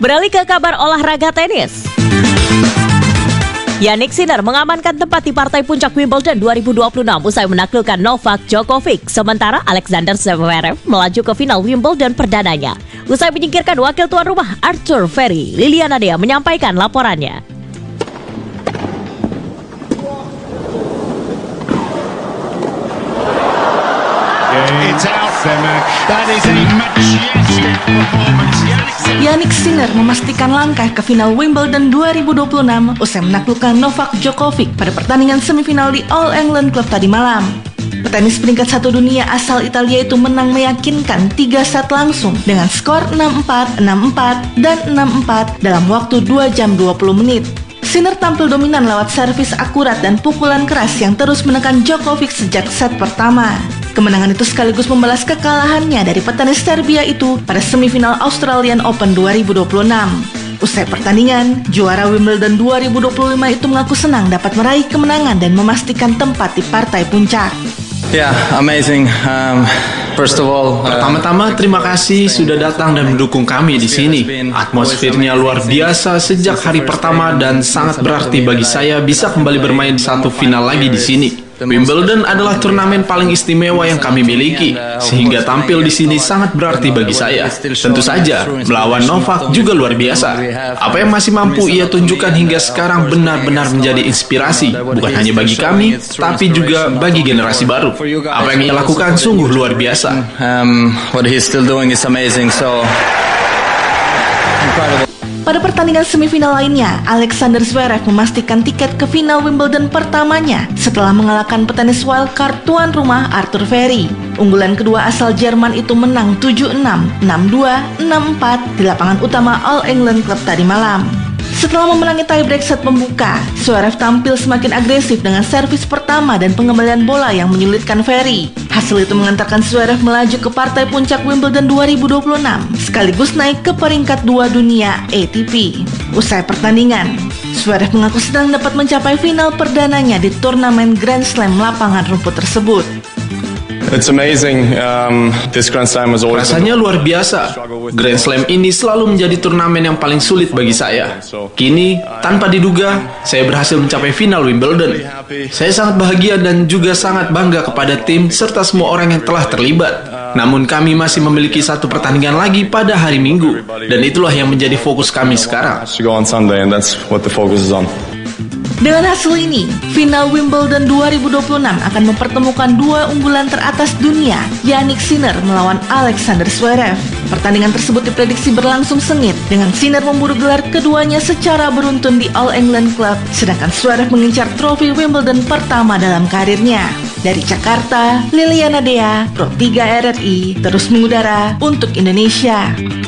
Beralih ke kabar olahraga tenis. Jannik Sinner mengamankan tempat di partai puncak Wimbledon 2026 usai menaklukkan Novak Djokovic. Sementara Alexander Zverev melaju ke final Wimbledon perdananya. Usai menyingkirkan wakil tuan rumah Arthur Feri, Liliana Dea menyampaikan laporannya. Jannik Sinner memastikan langkah ke final Wimbledon 2026 usai menaklukkan Novak Djokovic pada pertandingan semifinal di All England Club tadi malam. Petenis peringkat 1 dunia asal Italia itu menang meyakinkan 3 set langsung dengan skor 6-4, 6-4, dan 6-4 dalam waktu 2 jam 20 menit. Sinner tampil dominan lewat servis akurat dan pukulan keras yang terus menekan Djokovic sejak set pertama. Kemenangan itu sekaligus membalas kekalahannya dari petenis Serbia itu pada semifinal Australian Open 2026. Usai pertandingan, juara Wimbledon 2025 itu mengaku senang dapat meraih kemenangan dan memastikan tempat di partai puncak. Amazing. First of all, pertama-tama terima kasih sudah datang dan mendukung kami di sini. Atmosfernya luar biasa sejak hari pertama dan sangat berarti bagi saya bisa kembali bermain di satu final lagi di sini. Wimbledon adalah turnamen paling istimewa yang kami miliki, sehingga tampil di sini sangat berarti bagi saya. Tentu saja, melawan Novak juga luar biasa. Apa yang masih mampu ia tunjukkan hingga sekarang benar-benar menjadi inspirasi, bukan hanya bagi kami, tapi juga bagi generasi baru. Apa yang ia lakukan sungguh luar biasa. What he's still doing is amazing, so incredible. Pada pertandingan semifinal lainnya, Alexander Zverev memastikan tiket ke final Wimbledon pertamanya setelah mengalahkan petenis wildcard tuan rumah Arthur Feri. Unggulan kedua asal Jerman itu menang 7-6, 6-2, 6-4 di lapangan utama All England Club tadi malam. Setelah memenangi tiebreak set pembuka, Zverev tampil semakin agresif dengan servis pertama dan pengembalian bola yang menyulitkan Feri. Hasil itu mengantarkan Zverev melaju ke partai puncak Wimbledon 2026, sekaligus naik ke peringkat 2 dunia ATP. Usai pertandingan, Zverev mengaku sedang dapat mencapai final perdananya di turnamen Grand Slam lapangan rumput tersebut. It's amazing. This Grand Slam was always Rasanya luar biasa. Grand Slam ini selalu menjadi turnamen yang paling sulit bagi saya. Kini, tanpa diduga, saya berhasil mencapai final Wimbledon. Saya sangat bahagia dan juga sangat bangga kepada tim serta semua orang yang telah terlibat. Namun kami masih memiliki satu pertandingan lagi pada hari Minggu, dan itulah yang menjadi fokus kami sekarang. Dengan hasil ini, final Wimbledon 2026 akan mempertemukan dua unggulan teratas dunia, Jannik Sinner melawan Alexander Zverev. Pertandingan tersebut diprediksi berlangsung sengit, dengan Sinner memburu gelar keduanya secara beruntun di All England Club, sedangkan Zverev mengincar trofi Wimbledon pertama dalam karirnya. Dari Jakarta, Liliana Dea, Pro 3 RRI, terus mengudara untuk Indonesia.